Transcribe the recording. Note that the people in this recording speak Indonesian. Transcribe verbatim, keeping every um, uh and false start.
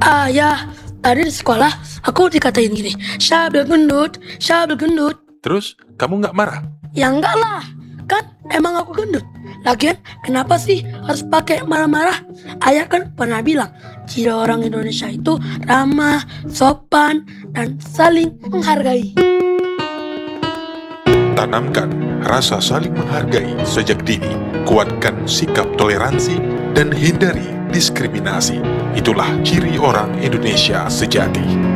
Ah ya, tadi di sekolah aku dikatain gini, Syabel gendut, Syabel gendut. Terus, kamu nggak marah? Ya enggak lah, kan emang aku gendut. Lagian kenapa sih harus pakai marah-marah? Ayah kan pernah bilang, ciri orang Indonesia itu ramah, sopan, dan saling menghargai. Tanamkan rasa saling menghargai sejak dini. Kuatkan sikap toleransi dan hindari diskriminasi. Itulah ciri orang Indonesia sejati.